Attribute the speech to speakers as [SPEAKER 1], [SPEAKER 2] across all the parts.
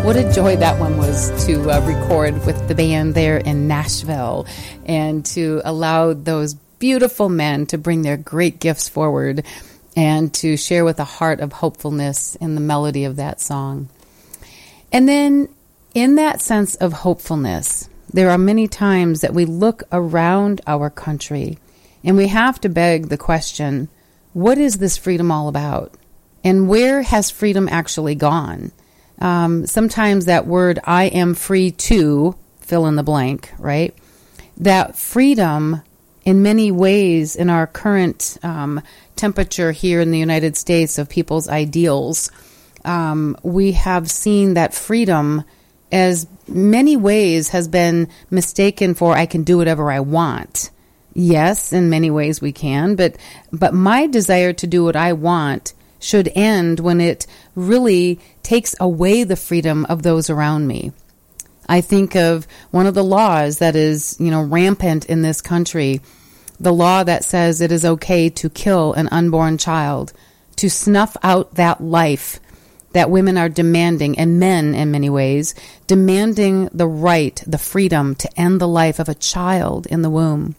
[SPEAKER 1] What a joy that one was to record with the band there in Nashville and to allow those beautiful men to bring their great gifts forward and to share with a heart of hopefulness in the melody of that song. And then in that sense of hopefulness, there are many times that we look around our country and we have to beg the question, what is this freedom all about? And where has freedom actually gone? Sometimes that word, I am free to, fill in the blank, right? That freedom, in many ways, in our current temperature here in the United States of people's ideals, we have seen that freedom as many ways has been mistaken for I can do whatever I want. Yes, in many ways we can, but my desire to do what I want should end when it really takes away the freedom of those around me. I think of one of the laws that is, rampant in this country, the law that says it is okay to kill an unborn child, to snuff out that life that women are demanding, and men in many ways, demanding the right, the freedom to end the life of a child in the womb.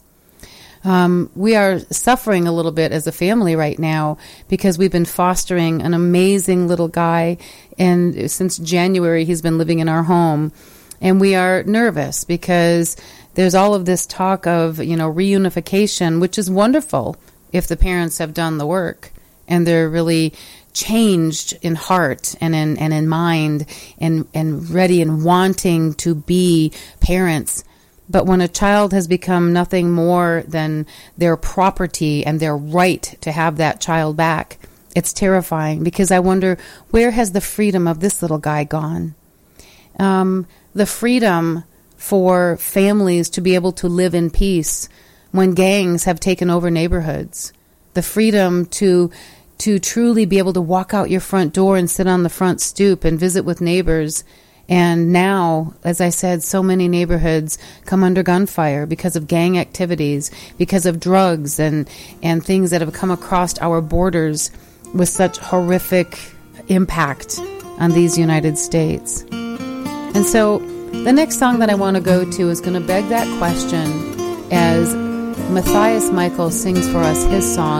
[SPEAKER 1] We are suffering a little bit as a family right now because we've been fostering an amazing little guy, and since January he's been living in our home, and we are nervous because there's all of this talk of, reunification, which is wonderful if the parents have done the work and they're really changed in heart and in mind and ready and wanting to be parents. But when a child has become nothing more than their property and their right to have that child back, it's terrifying because I wonder, where has the freedom of this little guy gone? The freedom for families to be able to live in peace when gangs have taken over neighborhoods. The freedom to truly be able to walk out your front door and sit on the front stoop and visit with neighbors. And now, as I said, so many neighborhoods come under gunfire because of gang activities, because of drugs and things that have come across our borders with such horrific impact on these United States. And so the next song that I want to go to is going to beg that question as Matthias Michael sings for us his song,